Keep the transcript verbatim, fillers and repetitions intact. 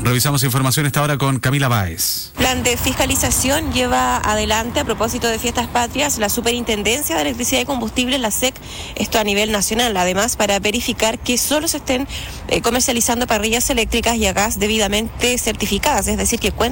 Revisamos información esta hora con Camila Báez. Plan de fiscalización lleva adelante, a propósito de Fiestas Patrias, la Superintendencia de Electricidad y Combustibles, la S E C, esto a nivel nacional, además para verificar que solo se estén eh, comercializando parrillas eléctricas y a gas debidamente certificadas, es decir, que cuenten